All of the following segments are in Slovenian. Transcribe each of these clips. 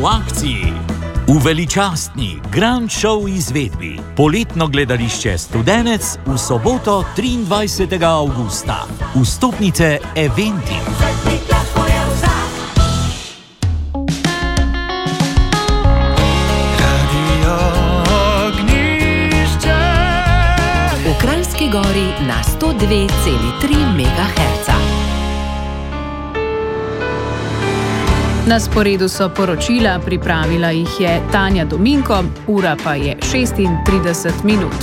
v akciji. V veličastni Grand Show izvedbi poletno gledališče Studenec v soboto 23. avgusta. Vstopnice Eventim. V Kranjski Gori na 102,3 MHz. Na sporedu so poročila, pripravila jih je Tanja Dominko, ura pa je 36 minut.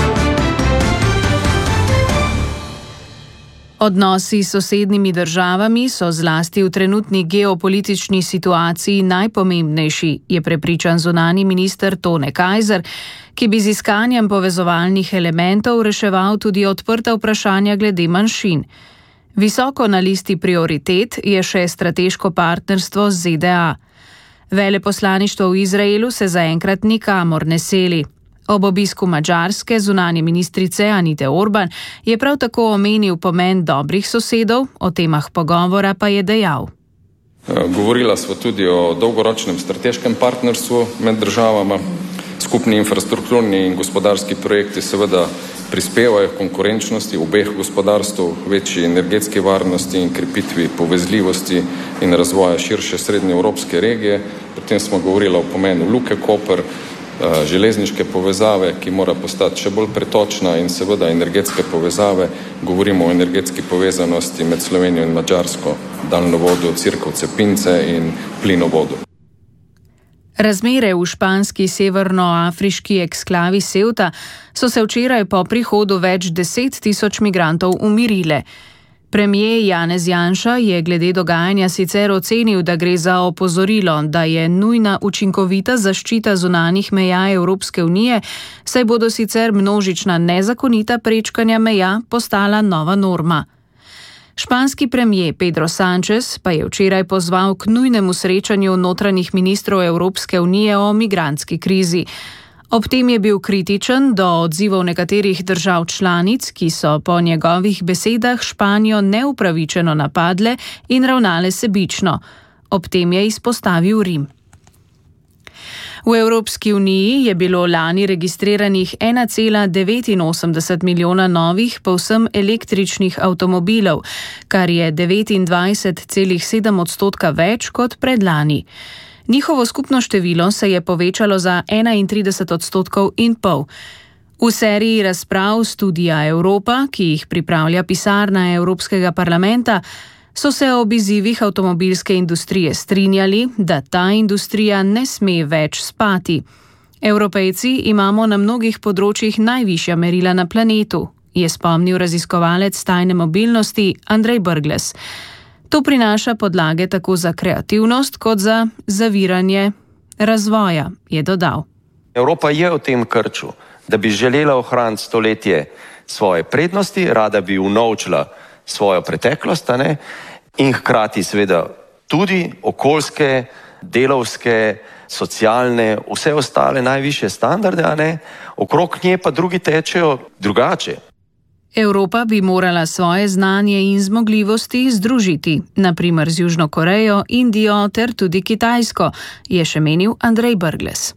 Odnosi s sosednjimi državami so zlasti v trenutni geopolitični situaciji najpomembnejši, je prepričan zunanji minister Tone Kajzer, ki bi z iskanjem povezovalnih elementov reševal tudi odprta vprašanja glede manjšin. Visoko na listi prioritet je še strateško partnerstvo z ZDA. Veleposlaništvo v Izraelu se zaenkrat nikamor ne seli. Ob obisku Madžarske zunanje ministrice Anite Orban je prav tako omenil pomen dobrih sosedov, o temah pogovora pa je dejal. Govorila sva tudi o dolgoročnem strateškem partnerstvu med državama. Skupni infrastrukturni in gospodarski projekti seveda prispevajo k konkurenčnosti obeh gospodarstv, večji energetski varnosti in krepitvi povezljivosti in razvoja širše srednjeevropske regije. Pri tem smo govorili o pomenu Luke Koper, železniške povezave, ki mora postati še bolj pretočna, in seveda energetske povezave. Govorimo o energetski povezanosti med Slovenijo in Madžarsko, daljnovodu Cirkovce-Pince in plinovodu. Razmere v španski severnoafriški eksklavi Ceuta so se včeraj po prihodu več 10 tisoč migrantov umirile. Premier Janez Janša je glede dogajanja sicer ocenil, da gre za opozorilo, da je nujna učinkovita zaščita zunanjih meja Evropske unije, saj bodo sicer množična nezakonita prečkanja meja postala nova norma. Španski premier Pedro Sánchez pa je včeraj pozval k nujnemu srečanju notranjih ministrov Evropske unije o migrantski krizi. Ob tem je bil kritičen do odzivov nekaterih držav članic, ki so po njegovih besedah Španijo neupravičeno napadle in ravnale sebično. Ob tem je izpostavil Rim. V Evropski uniji je bilo lani registriranih 1,89 milijona novih povsem električnih avtomobilov, kar je 29,7% več kot predlani. Njihovo skupno število se je povečalo za 31,5%. V seriji razprav Studija Evropa, ki jih pripravlja pisarna Evropskega parlamenta, so se ob izzivih avtomobilske industrije strinjali, da ta industrija ne sme več spati. Evropejci imamo na mnogih področjih najvišja merila na planetu, je spomnil raziskovalec tajne mobilnosti Andrej Brglez. To prinaša podlage tako za kreativnost kot za zaviranje razvoja, je dodal. Evropa je v tem krču, da bi želela ohraniti stoletje svoje prednosti, rada bi unovčila svojo preteklost, in hkrati seveda tudi okoljske, delovske, socialne, vse ostale najvišje standarde, okrog nje pa drugi tečejo drugače. Evropa bi morala svoje znanje in zmogljivosti združiti, na primer z Južno Korejo, Indijo ter tudi Kitajsko, je še menil Andrej Brglez.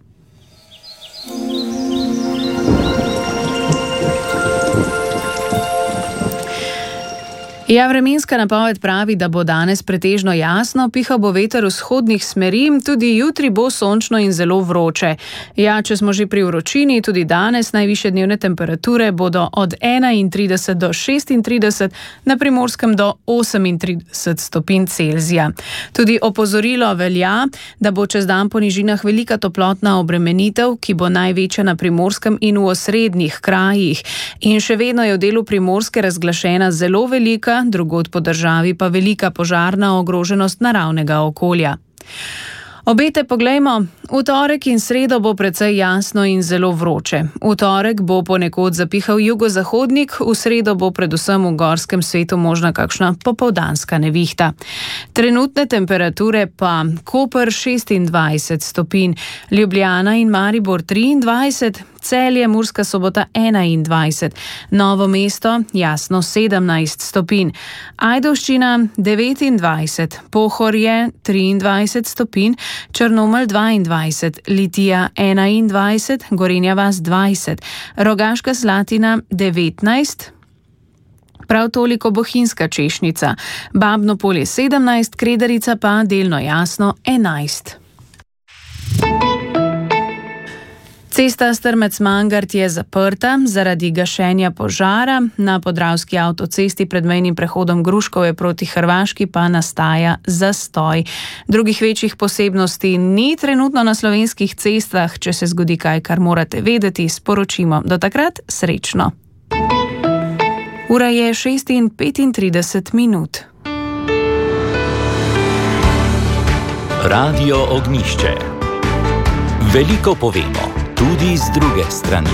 Ja, vremenska napoved pravi, da bo danes pretežno jasno, pihal bo veter vzhodnih smeri, tudi jutri bo sončno in zelo vroče. Ja, če smo že pri vročini, tudi danes najvišje dnevne temperature bodo od 31 do 36, na Primorskem do 38 stopinj Celzija. Tudi opozorilo velja, da bo čez dan po nižinah velika toplotna obremenitev, ki bo največja na Primorskem in v osrednjih krajih. In še vedno je v delu Primorske razglašena zelo velika, drugod po državi pa velika požarna ogroženost naravnega okolja. Obete poglejmo. V torek in sredo bo precej jasno in zelo vroče. V torek bo ponekod zapihal jugozahodnik, v sredo bo predvsem v gorskem svetu možna kakšna popoldanska nevihta. Trenutne temperature pa: Koper 26 stopinj, Ljubljana in Maribor 23, Celje, Murska Sobota 21, Novo mesto, Jasno 17 stopinj, Ajdovščina 29, Pohorje 23 stopinj, Črnomelj 22, Litija 21, Gorenja vas 20, Rogaška Slatina 19, prav toliko Bohinjska Češnica, Babno Polje 17, Kredarica pa delno Jasno 11. Cesta Strmec-Mangart je zaprta zaradi gašenja požara, na Podravski avtocesti pred mejnim prehodom Gruškovje proti Hrvaški pa nastaja zastoj. Drugih večjih posebnosti ni trenutno na slovenskih cestah, če se zgodi kaj, kar morate vedeti, sporočimo. Do takrat srečno. Ura je 6:35. Radio Ognjišče. Veliko povemo, tudi z druge strani.